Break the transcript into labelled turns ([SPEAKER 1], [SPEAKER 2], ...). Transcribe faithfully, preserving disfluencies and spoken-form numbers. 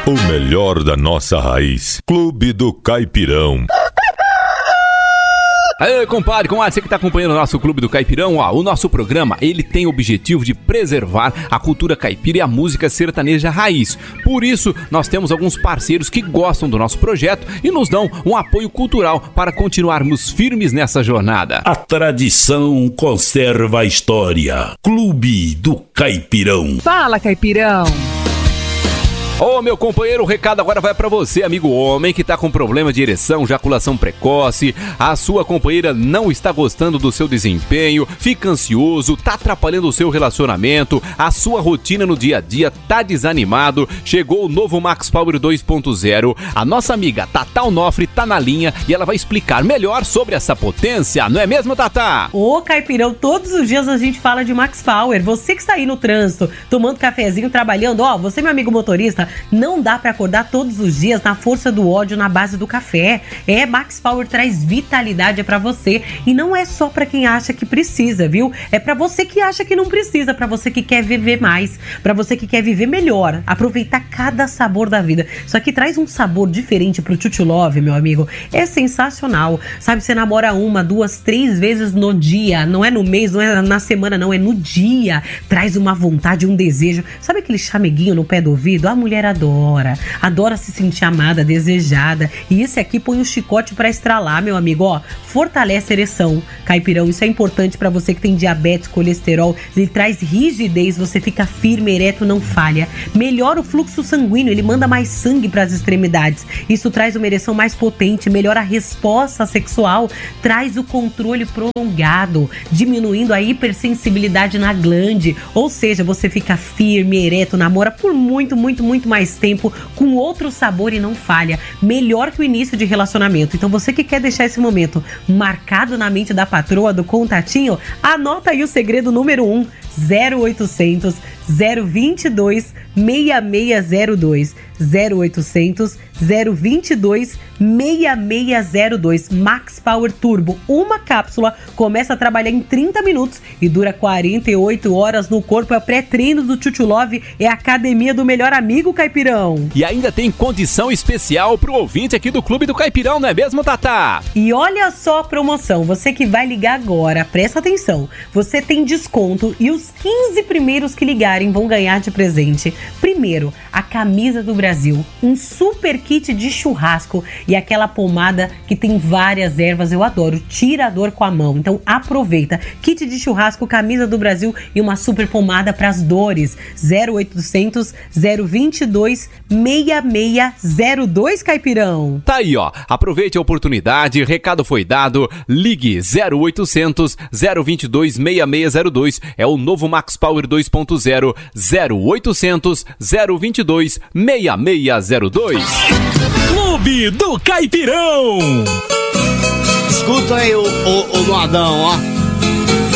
[SPEAKER 1] O melhor da nossa raiz. Clube do Caipirão.
[SPEAKER 2] Aê, compadre, com você que está acompanhando o nosso Clube do Caipirão, ó, o nosso programa, ele tem o objetivo de preservar a cultura caipira e a música sertaneja raiz. Por isso, nós temos alguns parceiros que gostam do nosso projeto e nos dão um apoio cultural para continuarmos firmes nessa jornada.
[SPEAKER 3] A tradição conserva a história. Clube do Caipirão.
[SPEAKER 4] Fala, Caipirão!
[SPEAKER 2] Ô, meu companheiro, o recado agora vai pra você, amigo homem, que tá com problema de ereção, ejaculação precoce, a sua companheira não está gostando do seu desempenho, fica ansioso, tá atrapalhando o seu relacionamento, a sua rotina no dia a dia tá desanimado. Chegou o novo Max Power dois ponto zero. A nossa amiga Tatá Onofre tá na linha e ela vai explicar melhor sobre essa potência, não é mesmo, Tatá?
[SPEAKER 5] Ô, Caipirão, todos os dias a gente fala de Max Power. Você que está aí no trânsito, tomando cafezinho, trabalhando, ó, você, meu amigo motorista, não dá pra acordar todos os dias na força do ódio, na base do café. É, Max Power traz vitalidade pra você. E não é só pra quem acha que precisa, viu? É pra você que acha que não precisa, pra você que quer viver mais, pra você que quer viver melhor, aproveitar cada sabor da vida. Isso aqui traz um sabor diferente pro Chuchu Love, meu amigo. É sensacional. Sabe, você namora uma, duas, três vezes no dia. Não é no mês, não é na semana, não. É no dia. Traz uma vontade, um desejo. Sabe aquele chameguinho no pé do ouvido? A mulher adora, adora se sentir amada, desejada, e esse aqui põe um chicote pra estralar, meu amigo, ó, fortalece a ereção, Caipirão, isso é importante pra você que tem diabetes, colesterol, ele traz rigidez, você fica firme, ereto, não falha, melhora o fluxo sanguíneo, ele manda mais sangue pras extremidades, isso traz uma ereção mais potente, melhora a resposta sexual, traz o controle prolongado, diminuindo a hipersensibilidade na glande, ou seja, você fica firme, ereto, namora por muito, muito, muito mais tempo, com outro sabor e não falha. Melhor que o início de relacionamento. Então você que quer deixar esse momento marcado na mente da patroa, do contatinho, anota aí o segredo número um, zero oitocentos, zero vinte e dois, seis seis zero dois, zero oitocentos, zero vinte e dois, seis seis zero dois. Max Power Turbo, uma cápsula, começa a trabalhar em trinta minutos e dura quarenta e oito horas no corpo. É o pré-treino do Chuchu Love, é a academia do melhor amigo, Caipirão.
[SPEAKER 2] E ainda tem condição especial pro ouvinte aqui do Clube do Caipirão, não é mesmo, Tatá?
[SPEAKER 5] E olha só a promoção, você que vai ligar agora, presta atenção, você tem desconto e os quinze primeiros que ligarem vão ganhar de presente. Primeiro, a camisa do Brasil, um super kit de churrasco e aquela pomada que tem várias ervas, eu adoro, tira a dor com a mão, então aproveita, kit de churrasco, camisa do Brasil e uma super pomada para as dores, zero oitocentos, zero vinte e dois, seis seis zero dois, Caipirão.
[SPEAKER 2] Tá aí, ó, aproveite a oportunidade, recado foi dado, ligue zero oitocentos, zero vinte e dois, seis seis zero dois, é o novo Max Power dois ponto zero, zero oitocentos, zero vinte e dois, seis seis zero dois.
[SPEAKER 3] Clube do Caipirão.
[SPEAKER 6] Escuta aí o, o, o modão, ó.